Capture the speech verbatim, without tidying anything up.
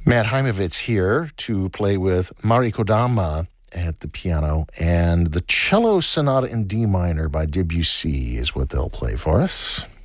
Matt Heimovitz here to play with Mari Kodama at the piano, and the Cello Sonata in D minor by Debussy is what they'll play for us.